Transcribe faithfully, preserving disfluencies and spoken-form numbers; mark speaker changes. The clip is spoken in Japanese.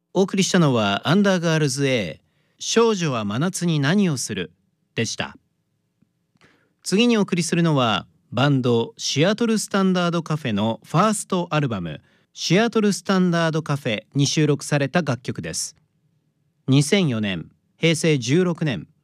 Speaker 1: お送りしたのはアンダーガールズ A 少女は真夏に何をするでした。次にお送りするのはバンドシアトルスタンダードカフェのファーストアルバムシアトルスタンダードカフェに収録された楽曲です。にせんよねん、へいせいじゅうろくねん